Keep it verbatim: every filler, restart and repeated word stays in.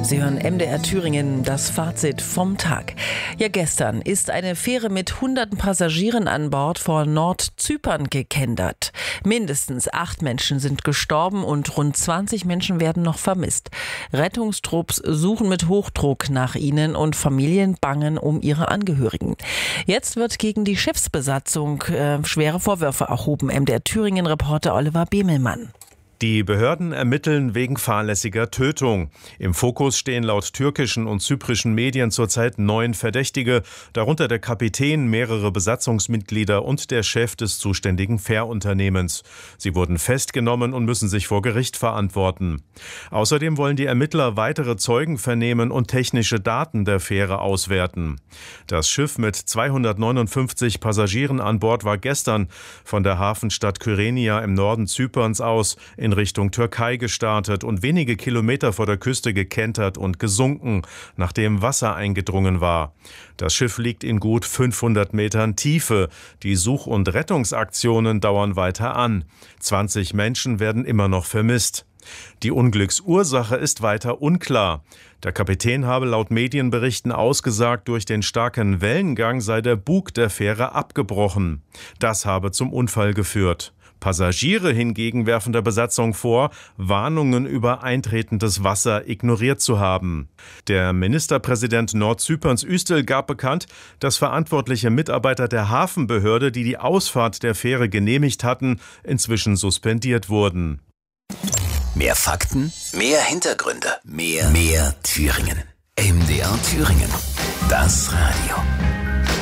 Sie hören M D R Thüringen, das Fazit vom Tag. Ja, gestern ist eine Fähre mit hunderten Passagieren an Bord vor Nordzypern gekentert. Mindestens acht Menschen sind gestorben und rund zwanzig Menschen werden noch vermisst. Rettungstrupps suchen mit Hochdruck nach ihnen und Familien bangen um ihre Angehörigen. Jetzt wird gegen die Schiffsbesatzung äh, schwere Vorwürfe erhoben. M D R Thüringen-Reporter Oliver Bemelmann. Die Behörden ermitteln wegen fahrlässiger Tötung. Im Fokus stehen laut türkischen und zyprischen Medien zurzeit neun Verdächtige, darunter der Kapitän, mehrere Besatzungsmitglieder und der Chef des zuständigen Fährunternehmens. Sie wurden festgenommen und müssen sich vor Gericht verantworten. Außerdem wollen die Ermittler weitere Zeugen vernehmen und technische Daten der Fähre auswerten. Das Schiff mit zweihundertneunundfünfzig Passagieren an Bord war gestern von der Hafenstadt Kyrenia im Norden Zyperns aus in Richtung Türkei gestartet und wenige Kilometer vor der Küste gekentert und gesunken, nachdem Wasser eingedrungen war. Das Schiff liegt in gut fünfhundert Metern Tiefe. Die Such- und Rettungsaktionen dauern weiter an. zwanzig Menschen werden immer noch vermisst. Die Unglücksursache ist weiter unklar. Der Kapitän habe laut Medienberichten ausgesagt, durch den starken Wellengang sei der Bug der Fähre abgebrochen. Das habe zum Unfall geführt. Passagiere hingegen werfen der Besatzung vor, Warnungen über eintretendes Wasser ignoriert zu haben. Der Ministerpräsident Nordzyperns Üstel gab bekannt, dass verantwortliche Mitarbeiter der Hafenbehörde, die die Ausfahrt der Fähre genehmigt hatten, inzwischen suspendiert wurden. Mehr Fakten, mehr Hintergründe, mehr, mehr Thüringen. M D R Thüringen, das Radio.